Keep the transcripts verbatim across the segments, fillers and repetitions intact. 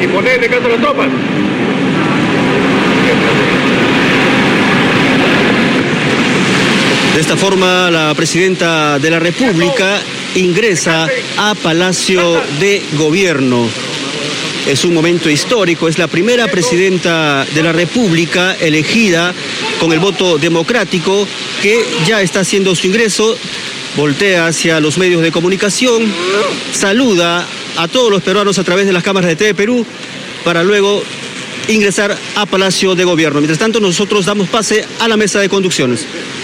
Disponer de caso a las tropas. De esta forma, la presidenta de la República ingresa a Palacio de Gobierno. Es un momento histórico, es la primera presidenta de la República elegida con el voto democrático que ya está haciendo su ingreso, voltea hacia los medios de comunicación, saluda a todos los peruanos a través de las cámaras de T V Perú para luego ingresar a Palacio de Gobierno. Mientras tanto, nosotros damos pase a la mesa de conducciones.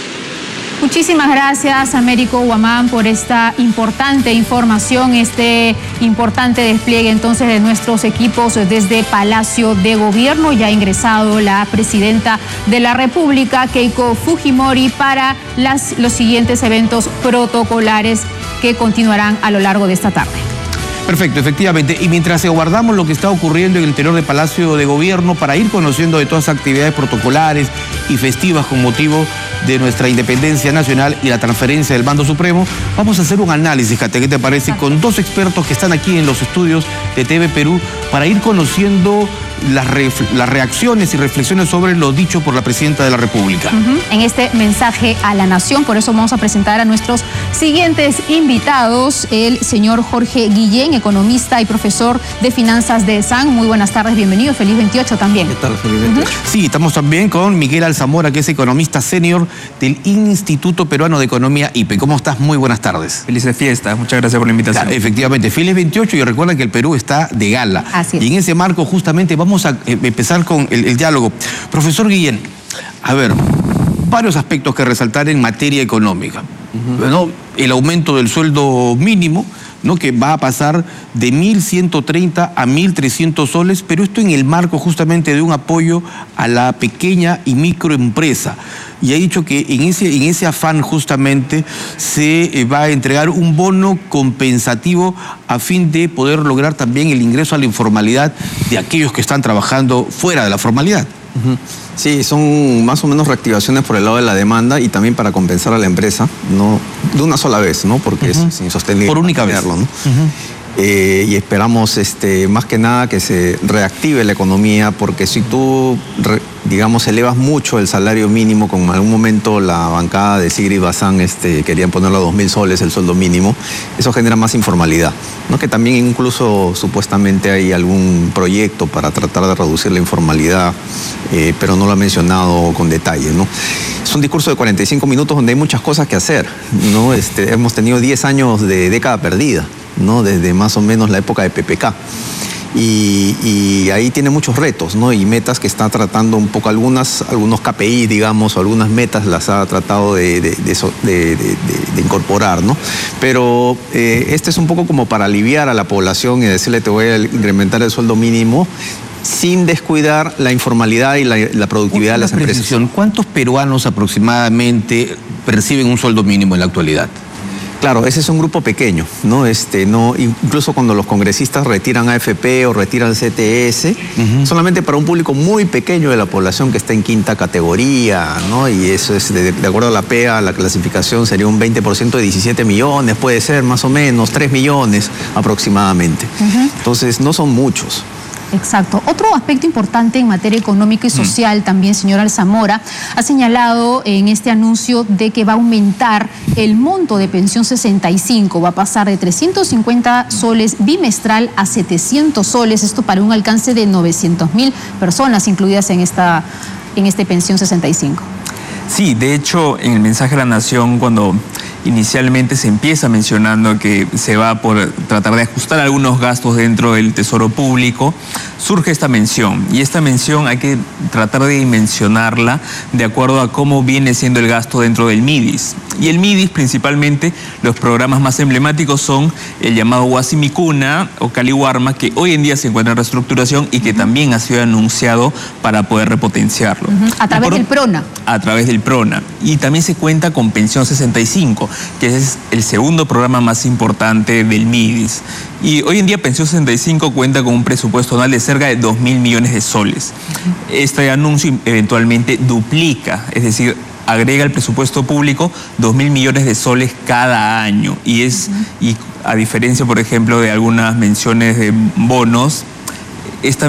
Muchísimas gracias, Américo Huamán, por esta importante información, este importante despliegue entonces de nuestros equipos desde Palacio de Gobierno. Ya ha ingresado la presidenta de la República, Keiko Fujimori, para las, los siguientes eventos protocolares que continuarán a lo largo de esta tarde. Perfecto, efectivamente. Y mientras aguardamos lo que está ocurriendo en el interior del Palacio de Gobierno para ir conociendo de todas las actividades protocolares y festivas con motivo de nuestra independencia nacional y la transferencia del mando supremo, vamos a hacer un análisis, Kate, ¿qué te parece? Con dos expertos que están aquí en los estudios de T V Perú para ir conociendo las, re las reacciones y reflexiones sobre lo dicho por la presidenta de la República. Uh-huh. En este mensaje a la nación, por eso vamos a presentar a nuestros siguientes invitados, el señor Jorge Guillén, economista y profesor de finanzas de S A N. Muy buenas tardes, bienvenido, feliz veintiocho también. ¿Qué tal? Feliz veintiocho. Uh-huh. Sí, estamos también con Miguel Alzamora, que es economista senior del Instituto Peruano de Economía, I P E. ¿Cómo estás? Muy buenas tardes. Felices fiestas, muchas gracias por la invitación. Claro, efectivamente, feliz veintiocho, y recuerda que el Perú está de gala. Así es. Y en ese marco justamente vamos a eh, empezar con el, el diálogo. Profesor Guillén, a ver, varios aspectos que resaltar en materia económica. Uh-huh. Bueno, el aumento del sueldo mínimo, ¿no?, que va a pasar de mil ciento treinta a mil trescientos soles, pero esto en el marco justamente de un apoyo a la pequeña y microempresa. Y ha dicho que en ese, en ese afán justamente se va a entregar un bono compensativo a fin de poder lograr también el ingreso a la informalidad de aquellos que están trabajando fuera de la formalidad. Uh-huh. Sí, son más o menos reactivaciones por el lado de la demanda y también para compensar a la empresa, no de una sola vez, ¿no? Porque uh-huh. es insostenible. Por única vez. ¿no? Uh-huh. Eh, y esperamos este, más que nada que se reactive la economía, porque si tú, re, digamos, elevas mucho el salario mínimo, como en algún momento la bancada de Sigrid Bazán este, querían ponerlo a dos mil soles el sueldo mínimo, eso genera más informalidad, ¿no? Que también incluso supuestamente hay algún proyecto para tratar de reducir la informalidad, eh, pero no lo ha mencionado con detalle, ¿no? Es un discurso de cuarenta y cinco minutos donde hay muchas cosas que hacer, ¿no? Este, hemos tenido diez años de década perdida, ¿no? Desde más o menos la época de P P K. Y, y ahí tiene muchos retos, ¿no? Y metas que está tratando un poco, algunas, algunos K P I, digamos, o algunas metas las ha tratado de, de, de, de, de, de incorporar, ¿no? Pero eh, este es un poco como para aliviar a la población y decirle: te voy a incrementar el sueldo mínimo, sin descuidar la informalidad y la, la productividad de las empresas. ¿Cuántos peruanos aproximadamente perciben un sueldo mínimo en la actualidad? Claro, ese es un grupo pequeño, ¿no? Este, no, incluso cuando los congresistas retiran A F P o retiran C T S, uh-huh. solamente para un público muy pequeño de la población que está en quinta categoría, ¿no? Y eso es, de, de acuerdo a la P E A, la clasificación sería un veinte por ciento de diecisiete millones, puede ser más o menos, tres millones aproximadamente. Uh-huh. Entonces, no son muchos. Exacto. Otro aspecto importante en materia económica y social, mm. también, señor Alzamora, ha señalado en este anuncio de que va a aumentar el monto de pensión sesenta y cinco, va a pasar de trescientos cincuenta soles bimestral a setecientos soles, esto para un alcance de novecientas mil personas incluidas en esta, en este pensión sesenta y cinco. Sí, de hecho, en el mensaje a la Nación, cuando inicialmente se empieza mencionando que se va por tratar de ajustar algunos gastos dentro del Tesoro Público, surge esta mención. Y esta mención hay que tratar de dimensionarla de acuerdo a cómo viene siendo el gasto dentro del M I D I S. Y el M I D I S, principalmente, los programas más emblemáticos son el llamado Huasimicuna o Caliwarma, que hoy en día se encuentra en reestructuración y que uh-huh. también ha sido anunciado para poder repotenciarlo. Uh-huh. A través por, del PRONA. A través del PRONA. Y también se cuenta con Pensión sesenta y cinco, que es el segundo programa más importante del M I D I S. Y hoy en día Pensión sesenta y cinco cuenta con un presupuesto anual de cerca de dos mil millones de soles. Uh-huh. Este anuncio eventualmente duplica, es decir, agrega al presupuesto público dos mil millones de soles cada año. Y es, uh-huh. y a diferencia, por ejemplo, de algunas menciones de bonos, esta